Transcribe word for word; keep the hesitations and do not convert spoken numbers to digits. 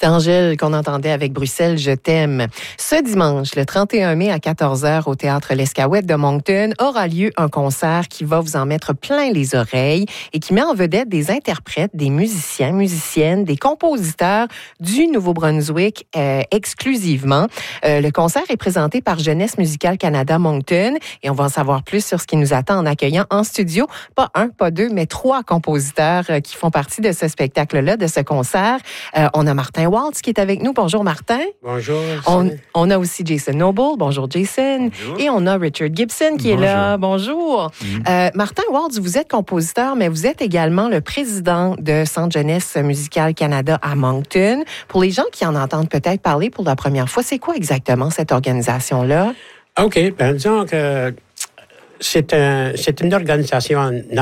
C'est Angèle qu'on entendait avec Bruxelles, je t'aime. Ce dimanche, le trente et un mai à quatorze heures au Théâtre L'Escaouette de Moncton, aura lieu un concert qui va vous en mettre plein les oreilles et qui met en vedette des interprètes, des musiciens, musiciennes, des compositeurs du Nouveau-Brunswick euh, exclusivement. Euh, le concert est présenté par Jeunesse musicale Canada Moncton et on va en savoir plus sur ce qui nous attend en accueillant en studio, pas un, pas deux, mais trois compositeurs euh, qui font partie de ce spectacle-là, de ce concert. Euh, on a Martin Waltz qui est avec nous. Bonjour Martin. Bonjour. On, on a aussi Jason Noble. Bonjour Jason. Bonjour. Et on a Richard Gibson qui Bonjour. est là. Bonjour. Mm-hmm. Euh, Martin Waltz, vous êtes compositeur, mais vous êtes également le président de Centre Jeunesse musicale Canada à Moncton. Pour les gens qui en entendent peut-être parler pour la première fois, c'est quoi exactement cette organisation-là? OK. Ben, disons que c'est, un, c'est une organisation